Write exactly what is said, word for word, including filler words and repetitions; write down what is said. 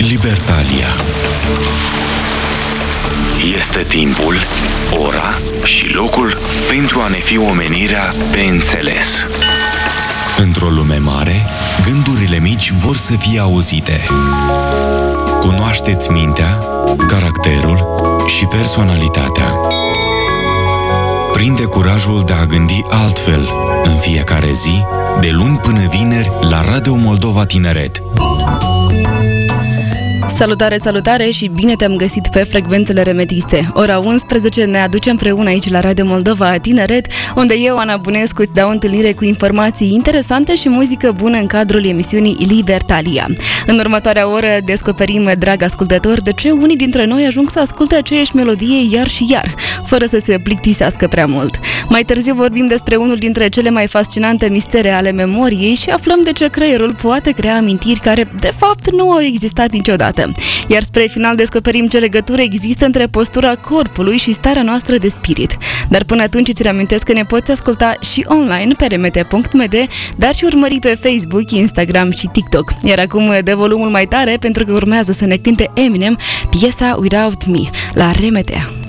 Libertalia. Este timpul, ora și locul pentru a ne fi omenirea pe înțeles. Într-o lume mare, gândurile mici vor să fie auzite. Cunoașteți mintea, caracterul și personalitatea. Prinde curajul de a gândi altfel în fiecare zi, de luni până vineri, la Radio Moldova Tineret. Salutare, salutare și bine te-am găsit pe frecvențele Remetiste. Ora unsprezece ne aduce împreună aici la Radio Moldova Tineret, unde eu, Ana Bunescu, îți dau întâlnire cu informații interesante și muzică bună în cadrul emisiunii Libertalia. În următoarea oră descoperim, drag ascultător, de ce unii dintre noi ajung să asculte aceeași melodie iar și iar, fără să se plictisească prea mult. Mai târziu vorbim despre unul dintre cele mai fascinante mistere ale memoriei și aflăm de ce creierul poate crea amintiri care, de fapt, nu au existat niciodată. Iar spre final descoperim ce legătură există între postura corpului și starea noastră de spirit. Dar până atunci îți reamintesc că ne poți asculta și online pe remete punct m d, dar și urmări pe Facebook, Instagram și TikTok. Iar acum dă volumul mai tare pentru că urmează să ne cânte Eminem piesa Without Me la Remete.